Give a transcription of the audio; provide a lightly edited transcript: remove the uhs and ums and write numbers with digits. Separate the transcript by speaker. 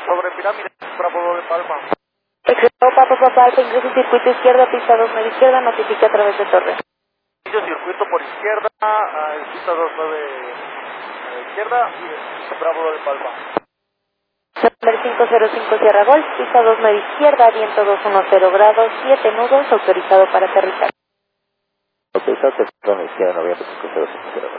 Speaker 1: sobre Pirámide, Bravo de Palma.
Speaker 2: Excelente, Papa Alfa, ingreso circuito izquierda, pista 2 media izquierda, notifique a través de torre.
Speaker 1: Inicio circuito por izquierda, pista 29 izquierda y Bravo de Palma.
Speaker 2: Number 505 Sierra Golf, pista 2 media izquierda, viento 210 grados, 7 nudos, autorizado para aterrizar.
Speaker 3: Autorizado, tercera izquierda, 9505 Sierra Golf.